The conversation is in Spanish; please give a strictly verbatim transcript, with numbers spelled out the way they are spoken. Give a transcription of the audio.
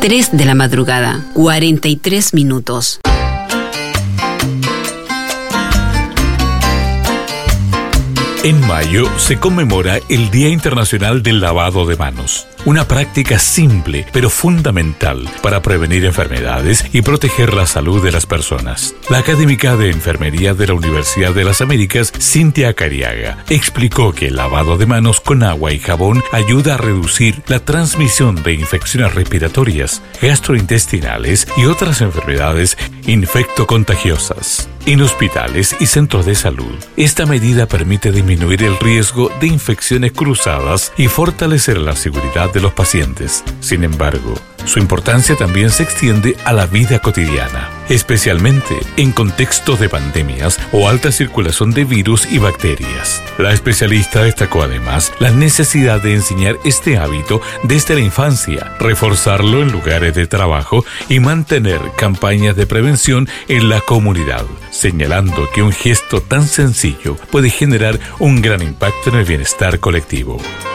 tres de la madrugada, cuarenta y tres minutos. En mayo se conmemora el Día Internacional del Lavado de Manos, una práctica simple pero fundamental para prevenir enfermedades y proteger la salud de las personas. La académica de Enfermería de la Universidad de las Américas, Cintia Cariaga, explicó que el lavado de manos con agua y jabón ayuda a reducir la transmisión de infecciones respiratorias, gastrointestinales y otras enfermedades infectocontagiosas. En hospitales y centros de salud, esta medida permite disminuir el riesgo de infecciones cruzadas y fortalecer la seguridad de los pacientes. Sin embargo, su importancia también se extiende a la vida cotidiana, especialmente en contextos de pandemias o alta circulación de virus y bacterias. La especialista destacó además la necesidad de enseñar este hábito desde la infancia, reforzarlo en lugares de trabajo y mantener campañas de prevención en la comunidad, señalando que un gesto tan sencillo puede generar un gran impacto en el bienestar colectivo.